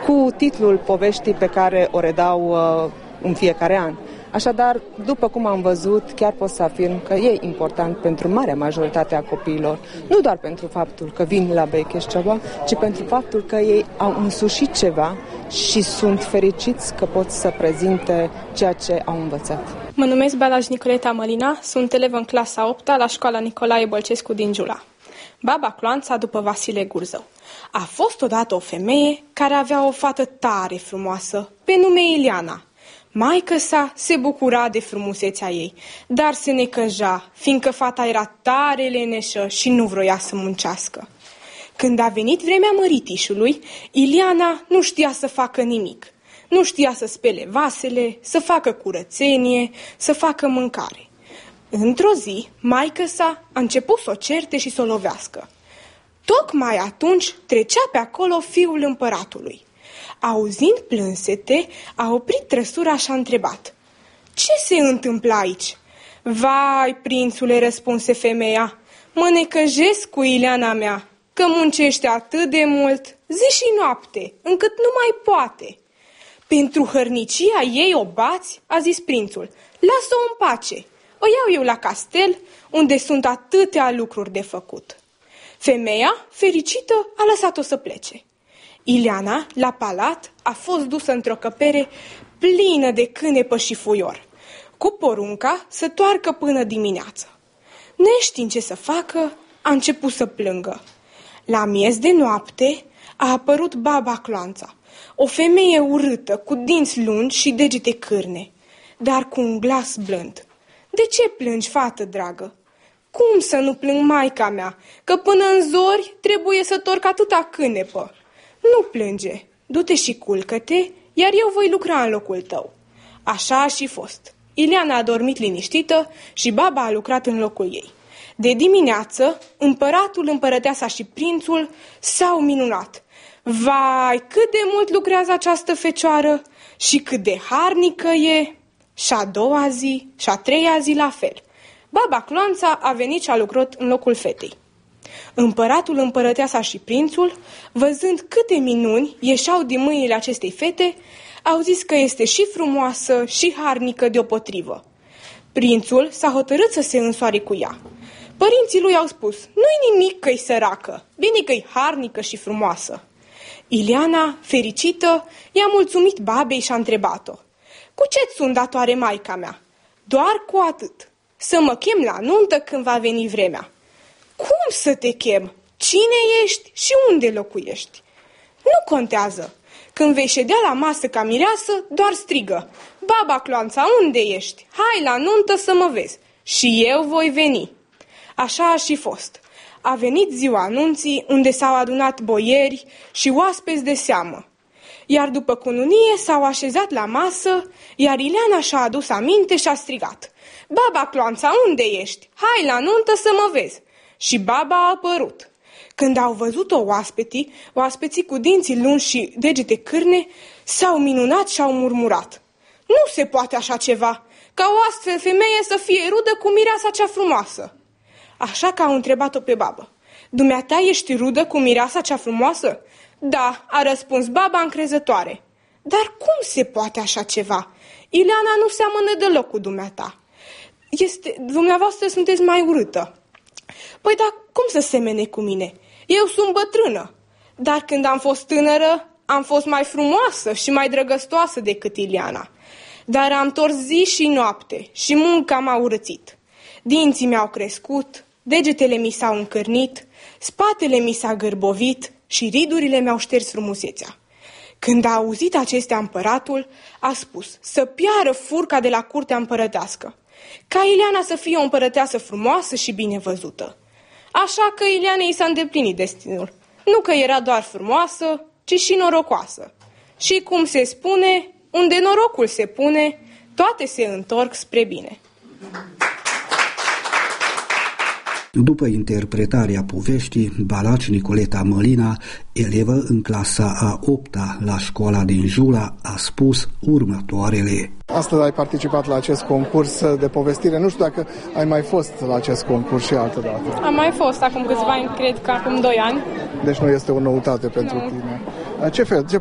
cu titlul poveștii pe care o redau în fiecare an. Așadar, după cum am văzut, chiar pot să afirm că e important pentru marea majoritate a copiilor, nu doar pentru faptul că vin la Becheș-Ceaba, ci pentru faptul că ei au însușit ceva și sunt fericiți că pot să prezinte ceea ce au învățat. Mă numesc Balázs Nicoleta Mălina, sunt elevă în clasa 8-a la școala Nicolae Bălcescu din Giula. Baba Cloanța după Vasile Gurzău. A fost odată o femeie care avea o fată tare frumoasă, pe nume Iliana. Maică-sa se bucura de frumusețea ei, dar se necăja, fiindcă fata era tare leneșă și nu vroia să muncească. Când a venit vremea măritișului, Iliana nu știa să facă nimic. Nu știa să spele vasele, să facă curățenie, să facă mâncare. Într-o zi, maică-sa a început să o certe și să o lovească. Tocmai atunci trecea pe acolo fiul împăratului. Auzind plânsete, a oprit trăsura și a întrebat: "Ce se întâmplă aici?" "Vai, prințule," răspunse femeia, "mă necăjesc cu Ileana mea, că muncește atât de mult, zi și noapte, încât nu mai poate." "Pentru hărnicia ei o bați?" a zis prințul. "Lasă-o în pace. O iau eu la castel, unde sunt atâtea lucruri de făcut." Femeia, fericită, a lăsat-o să plece. Ileana, la palat, a fost dusă într-o căpere plină de cânepă și fuior, cu porunca să toarcă până dimineață. Neștiind ce să facă, a început să plângă. La miez de noapte a apărut Baba Cloanța, o femeie urâtă, cu dinți lungi și degete cârne, dar cu un glas blând. "De ce plângi, fată dragă?" "Cum să nu plâng, maica mea, că până în zori trebuie să torc atâta cânepă." "Nu plânge, du-te și culcă-te, iar eu voi lucra în locul tău." Așa a și fost. Ileana a dormit liniștită și baba a lucrat în locul ei. De dimineață, împăratul, împărăteasa și prințul s-au minunat. "Vai, cât de mult lucrează această fecioară și cât de harnică e!" Și a doua zi, și a treia zi la fel. Baba Cloanța a venit și a lucrat în locul fetei. Împăratul, împărăteasa și prințul, văzând câte minuni ieșeau din mâinile acestei fete, au zis că este și frumoasă și harnică deopotrivă. Prințul s-a hotărât să se însoare cu ea. Părinții lui au spus: "Nu-i nimic că-i săracă, bine că-i harnică și frumoasă." Ileana, fericită, i-a mulțumit babei și a întrebat-o: "Cu ce-ți sunt datoare, maica mea?" "Doar cu atât, să mă chem la nuntă când va veni vremea." "Cum să te chem? Cine ești și unde locuiești?" "Nu contează. Când vei ședea la masă ca mireasă, doar strigă: Baba Cloanța, unde ești? Hai la nuntă să mă vezi. Și eu voi veni." Așa a și fost. A venit ziua anunții, unde s-au adunat boieri și oaspeți de seamă. Iar după cununie s-au așezat la masă, iar Ileana și-a adus aminte și a strigat: "Baba Cloanța, unde ești? Hai la nuntă să mă vezi." Și baba a apărut. Când au văzut-o oaspeții cu dinții lungi și degete cârne, s-au minunat și au murmurat: "Nu se poate așa ceva, ca o astfel femeie să fie rudă cu mireasa cea frumoasă." Așa că au întrebat-o pe babă: "Dumneata ești rudă cu mireasa cea frumoasă?" "Da," a răspuns baba încrezătoare. "Dar cum se poate așa ceva? Ileana nu seamănă deloc cu dumneata. Dumneavoastră sunteți mai urâtă." "Păi da, cum să semene cu mine? Eu sunt bătrână. Dar când am fost tânără, am fost mai frumoasă și mai drăgăstoasă decât Ileana. Dar am tors zi și noapte și munca m-a urățit. Dinții mi-au crescut, degetele mi s-au încărnit, spatele mi s-a gârbovit și ridurile mi-au șters frumusețea." Când a auzit acestea împăratul, a spus să piară furca de la curtea împărătească, ca Ileana să fie o împărăteasă frumoasă și bine văzută. Așa că Ileanei s-a îndeplinit destinul. Nu că era doar frumoasă, ci și norocoasă. Și cum se spune, unde norocul se pune, toate se întorc spre bine. După interpretarea poveștii, Balázs Nicoleta Mălina, elevă în clasa a 8-a la școala din Jula, a spus următoarele. Astăzi ai participat la acest concurs de povestire. Nu știu dacă ai mai fost la acest concurs și altă dată. Am mai fost acum câțiva ani, cred că acum 2 ani. Deci nu este o noutate pentru tine. Ce